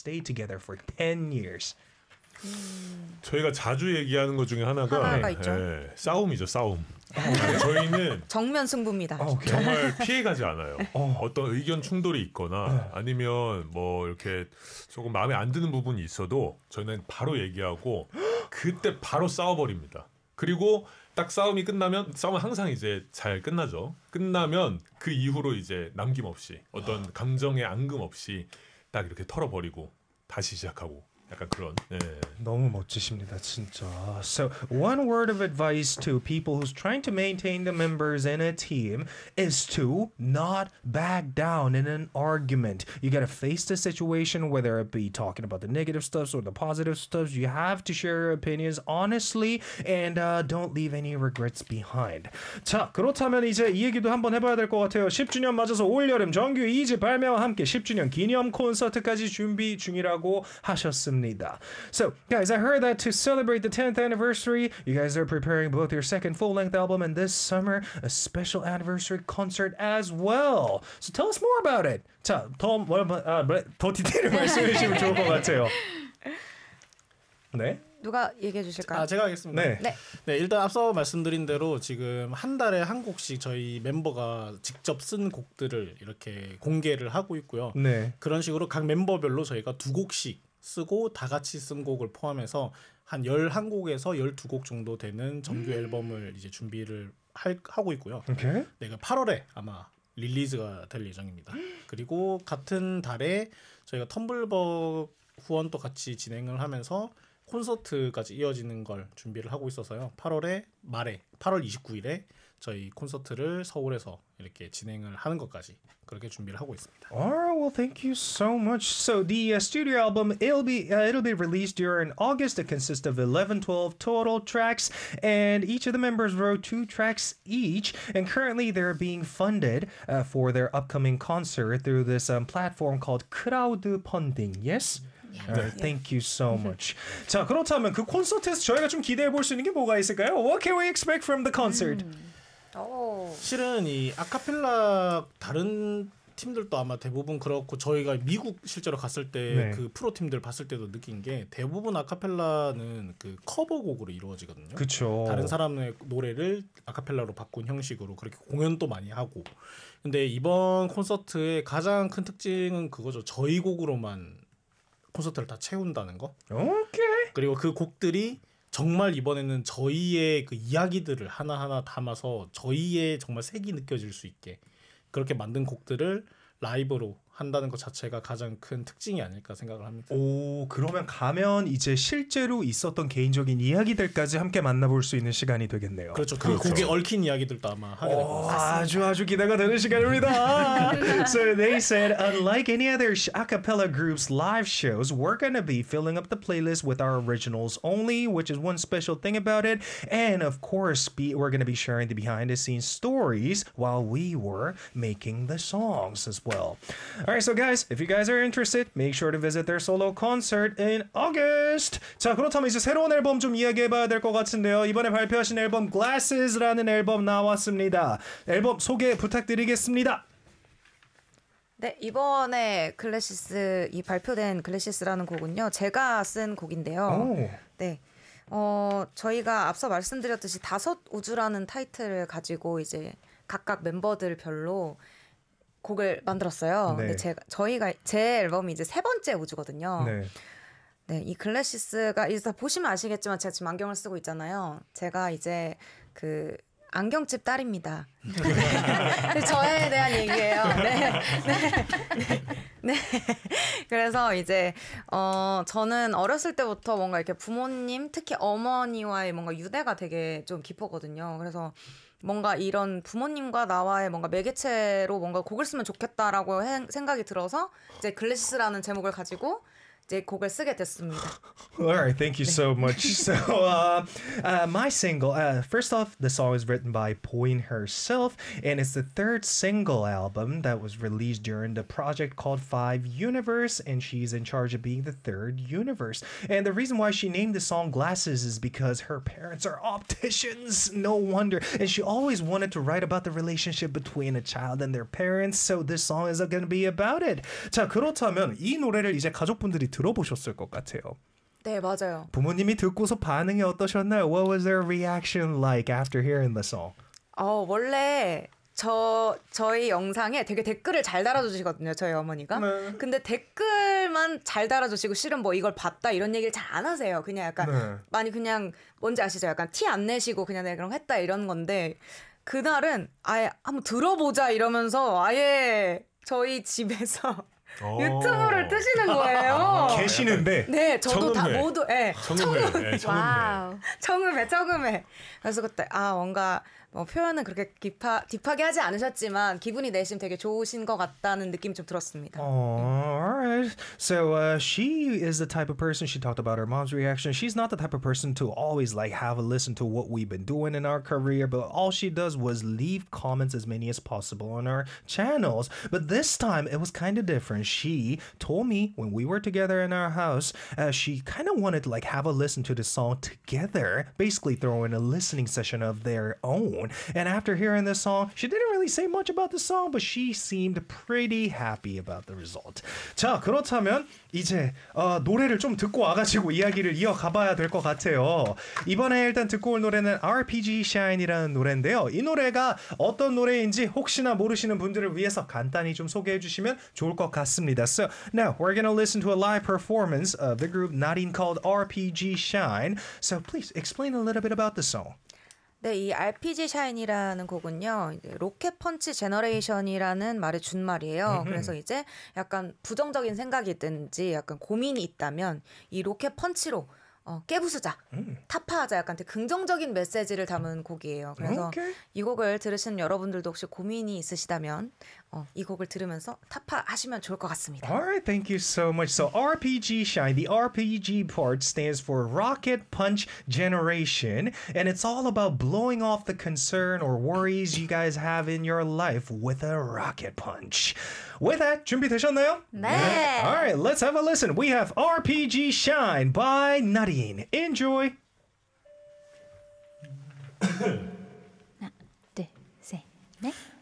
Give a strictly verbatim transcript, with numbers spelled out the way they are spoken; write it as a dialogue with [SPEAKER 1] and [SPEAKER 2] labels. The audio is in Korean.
[SPEAKER 1] stayed together for ten years.
[SPEAKER 2] 음. 저희가 자주 얘기하는 것 중에 하나가,
[SPEAKER 3] 하나가 있죠.
[SPEAKER 2] 예, 싸움이죠, 싸움. 저희는
[SPEAKER 3] 정면 승부입니다.
[SPEAKER 1] Okay.
[SPEAKER 2] 정말 피해가지 않아요. 어. 어떤 의견 충돌이 있거나 아니면 뭐 이렇게 조금 마음에 안 드는 부분이 있어도 저희는 바로 얘기하고 그때 바로 싸워버립니다. 그리고 딱 싸움이 끝나면 싸움은 항상 이제 잘 끝나죠. 끝나면 그 이후로 이제 남김없이 어떤 감정의 앙금 없이 딱 이렇게 털어버리고 다시 시작하고 약간 그런. 예.
[SPEAKER 1] 너무 멋지십니다, 진짜. So, one word of advice to people who's trying to maintain the members in a team is to not back down in an argument. You got to face the situation, whether it be talking about the negative stuff or the positive stuff. You have to share your opinions honestly and uh, don't leave any regrets behind. 자, 그렇다면 이제 이 얘기도 한번 해봐야 될 것 같아요. 십 주년 맞아서 올 여름 정규 이 집 발매와 함께 십 주년 기념 콘서트까지 준비 중이라고 하셨습니다. So, guys, I heard that to celebrate the tenth anniversary, you guys are preparing both your second full-length album and this summer a special anniversary concert as well. So, tell us more about it. 자, 더, 뭐, 아, 더 디테일을 말씀해 주시면 좋을 것 같아요. 네.
[SPEAKER 3] 누가 얘기해 주실까요?
[SPEAKER 4] 아, 제가 하겠습니다.
[SPEAKER 1] 네.
[SPEAKER 3] 네.
[SPEAKER 4] 네, 일단 앞서 말씀드린 대로 지금 한 달에 한 곡씩 저희 멤버가 직접 쓴 곡들을 이렇게 공개를 하고 있고요.
[SPEAKER 1] 네.
[SPEAKER 4] 그런 식으로 각 멤버별로 저희가 두 곡씩 쓰고 다 같이 쓴 곡을 포함해서 한 열한 곡에서 열두 곡 정도 되는 정규 앨범을 이제 준비를 할, 하고 있고요.
[SPEAKER 1] Okay.
[SPEAKER 4] 네, 팔월에 아마 릴리즈가 될 예정입니다. 그리고 같은 달에 저희가 텀블벅 후원도 같이 진행을 하면서 콘서트까지 이어지는 걸 준비를 하고 있어서요. 팔월에 말에 팔월 이십구일에 저희 콘서트를 서울에서 이렇게 진행을 하는 것까지 그렇게 준비를 하고 있습니다.
[SPEAKER 1] Alright, well, thank you so much. So the uh, studio album, it'll be uh, it'll be released during August. It consists of eleven, twelve total tracks, and each of the members wrote two tracks each. And currently, they're being funded uh, for their upcoming concert through this um, platform called crowdfunding. Yes. Alright, thank you so much. 자, 그렇다면 그 콘서트에서 저희가 좀 기대해 볼 수 있는 게 뭐가 있을까요? What can we expect from the concert?
[SPEAKER 3] 오.
[SPEAKER 4] 실은 이 아카펠라 다른 팀들도 아마 대부분 그렇고 저희가 미국 실제로 갔을 때 그
[SPEAKER 1] 네.
[SPEAKER 4] 프로 팀들 봤을 때도 느낀 게 대부분 아카펠라는 그 커버곡으로 이루어지거든요.
[SPEAKER 1] 그렇죠.
[SPEAKER 4] 다른 사람의 노래를 아카펠라로 바꾼 형식으로 그렇게 공연도 많이 하고. 근데 이번 콘서트의 가장 큰 특징은 그거죠. 저희 곡으로만 콘서트를 다 채운다는 거.
[SPEAKER 1] Okay.
[SPEAKER 4] 그리고 그 곡들이 정말 이번에는 저희의 그 이야기들을 하나하나 담아서 저희의 정말 색이 느껴질 수 있게 그렇게 만든 곡들을 라이브로 한다는 것 자체가 가장 큰 특징이 아닐까 생각을 합니다.
[SPEAKER 1] 오, 그러면 가면 이제 실제로 있었던 개인적인 이야기들까지 함께 만나볼 수 있는 시간이 되겠네요.
[SPEAKER 4] 그렇죠. 그 곡에 얽힌 이야기들도 아마 하게 될 것
[SPEAKER 1] 오,
[SPEAKER 4] 같습니다.
[SPEAKER 1] 아주 아주 기대가 되는 시간입니다. So they said, unlike any other a cappella group's live shows, we're gonna be filling up the playlist with our originals only, which is one special thing about it. And of course, be, we're gonna be sharing the behind-the-scenes stories while we were making the songs as well. All right, so guys, if you guys are interested, make sure to visit their solo concert in August. 자, 그렇다면 이제 새로운 앨범 좀 이야기해봐야 될 것 같은데요. 이번에 발표하신 앨범 Glasses라는 앨범 나왔습니다. 앨범 소개 부탁드리겠습니다.
[SPEAKER 3] 네, 이번에 글래시스 이 발표된 글래시스라는 곡은요. 제가 쓴 곡인데요.
[SPEAKER 1] 오.
[SPEAKER 3] 네. 어, 저희가 앞서 말씀드렸듯이 다섯 우주라는 타이틀을 가지고 이제 각각 멤버들별로 곡을 만들었어요.
[SPEAKER 1] 네.
[SPEAKER 3] 근데 제가 저희가 제 앨범이 이제 세 번째 우주거든요.
[SPEAKER 1] 네.
[SPEAKER 3] 네, 이 글래시스가 이제 보시면 아시겠지만 제가 지금 안경을 쓰고 있잖아요. 제가 이제 그 안경집 딸입니다. 저에 대한 얘기예요. 네, 네, 네, 네. 그래서 이제 어 저는 어렸을 때부터 뭔가 이렇게 부모님, 특히 어머니와의 뭔가 유대가 되게 좀 깊었거든요. 그래서 뭔가 이런 부모님과 나와의 뭔가 매개체로 뭔가 곡을 쓰면 좋겠다라고 해, 생각이 들어서 이제 글래시스라는 제목을 가지고 이제 곡을 쓰게 됐습니다.
[SPEAKER 1] All right, thank you so much. So, uh, uh, my single, uh, first off, the song is written by Poin herself, and it's the third single album that was released during the project called Five Universe, and she's in charge of being the third universe. And the reason why she named the song Glasses is because her parents are opticians. No wonder. And she always wanted to write about the relationship between a child and their parents, so this song is going to be about it. 자, 그렇다면 이 노래를 이제 가족분들이 들어보셨을 것 같아요.
[SPEAKER 3] 네, 맞아요.
[SPEAKER 1] 부모님이 듣고서 반응이 어떠셨나요? What was their reaction like after hearing the song?
[SPEAKER 3] 어, 원래 저 저희 영상에 되게 댓글을 잘 달아주시거든요, 저희 어머니가.
[SPEAKER 1] 네.
[SPEAKER 3] 근데 댓글만 잘 달아주시고 실은 뭐 이걸 봤다 이런 얘기를 잘 안 하세요. 그냥 약간
[SPEAKER 1] 네.
[SPEAKER 3] 많이 그냥 뭔지 아시죠? 약간 티 안 내시고 그냥 내가 그런 거 했다 이런 건데 그날은 아예 한번 들어보자 이러면서 아예 저희 집에서
[SPEAKER 2] 어.
[SPEAKER 3] 유튜브를 뜨시는 거예요.
[SPEAKER 1] 계시는데
[SPEAKER 3] 네, 저도 다
[SPEAKER 2] 청음회.
[SPEAKER 3] 모두 예.
[SPEAKER 2] 청음회. 네, 청음회.
[SPEAKER 5] 와우.
[SPEAKER 3] 청음회, 청음회. 그래서 그때 아 뭔가 뭐 표현은 그렇게 딥하, 딥하게 하지 않으셨지만 기분이 내심 되게 좋으신 것 같다는 느낌이 좀 들었습니다.
[SPEAKER 1] Oh, all right. So uh, she is the type of person, she talked about her mom's reaction. She's not the type of person to always like have a listen to what we've been doing in our career, but all she does was leave comments as many as possible on our channels. But this time it was kind of different. She told me when we were together in our house, uh, she kind of wanted to like have a listen to the song together, basically throw in a listening session of their own. And after hearing this song, she didn't really say much about the song, but she seemed pretty happy about the result. 자, 그렇다면 이제 어, 노래를 좀 듣고 와가지고 이야기를 이어가봐야 될 것 같아요. 이번에 일단 듣고 올 노래는 알피지 Shine이라는 노래인데요. 이 노래가 어떤 노래인지 혹시나 모르시는 분들을 위해서 간단히 좀 소개해 주시면 좋을 것 같습니다. So now we're gonna listen to a live performance of the group Narin called 알피지 Shine. So please explain a little bit about the song.
[SPEAKER 3] 네, 이 알피지 샤인이라는 곡은요, 이제 로켓 펀치 제너레이션이라는 말의 준말이에요. 그래서 이제 약간 부정적인 생각이든지 약간 고민이 있다면 이 로켓 펀치로 어, 깨부수자, 음. 타파하자 약간 되게 긍정적인 메시지를 담은 곡이에요. 그래서
[SPEAKER 1] Okay.
[SPEAKER 3] 이 곡을 들으시는 여러분들도 혹시 고민이 있으시다면 어, 이 곡을 들으면서 타파하시면 좋을 것 같습니다.
[SPEAKER 1] All right, thank you so much. So 알피지 Shine, the R P G part stands for Rocket Punch Generation, and it's all about blowing off the concern or worries you guys have in your life with a rocket punch. With that, 준비되셨나요?
[SPEAKER 5] 네.
[SPEAKER 1] All right, let's have a listen. We have 알피지 Shine by Narin. Enjoy.
[SPEAKER 5] 하나, 둘, 셋, 넷.